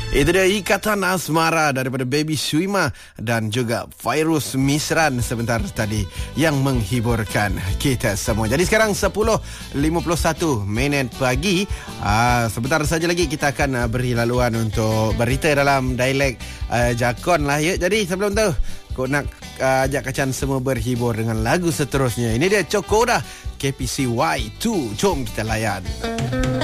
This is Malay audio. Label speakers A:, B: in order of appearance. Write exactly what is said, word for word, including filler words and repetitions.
A: Itu dia Ikatan Asmara daripada Baby Suima dan juga Fairuz Misran sebentar tadi yang menghiburkan kita semua. Jadi sekarang sepuluh lima puluh satu minit pagi. Aa, sebentar saja lagi kita akan uh, beri laluan untuk berita dalam dialek uh, Jakon lah ya. Jadi sebelum tu kau nak uh, ajak kacan semua berhibur dengan lagu seterusnya. Ini dia Cokoda K P C Y dua. Jom kita layan.